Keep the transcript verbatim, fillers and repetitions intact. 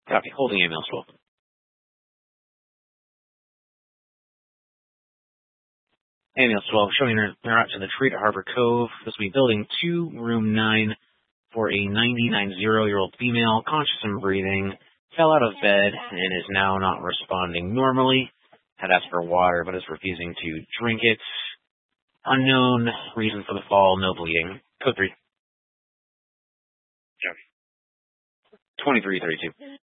Copy. Holding ambulance twelve. Ambulance twelve showing her they're out to the treat at Harbor Cove. This will be building two, room nine, for a ninety-nine-year-old female, conscious and breathing, fell out of bed and is now not responding normally. Had asked for water but is refusing to drink it. Unknown reason for the fall, no bleeding. Code three. twenty-three thirty-two.